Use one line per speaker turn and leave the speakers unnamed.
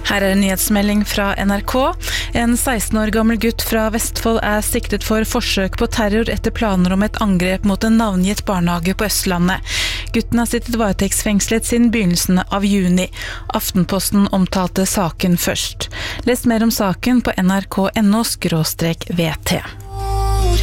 Her en nyhetsmelding fra NRK. En 16 år gammel gutt fra Vestfold siktet for forsøk på terror etter planer om et angrep mot en navngitt barnehage på Østlandet. Gutten har sittet varetektsfengslet siden begynnelsen av juni. Aftenposten omtalte saken først. Les mer om saken på nrk.no/vt.